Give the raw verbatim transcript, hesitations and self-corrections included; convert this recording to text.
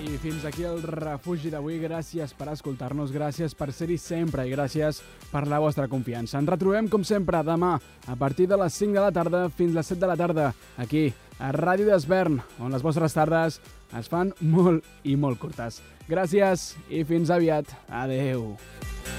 I fins aquí el refugi d'avui. Gràcies per escoltar-nos, gràcies per ser-hi sempre i gràcies per la vostra confiança. Ens retrobem, com sempre, demà a partir de les cinc de la tarda fins les set de la tarda, aquí, a Ràdio d'Esvern, on les vostres tardes es fan molt i molt curtes. Gràcies i fins aviat. Adeu.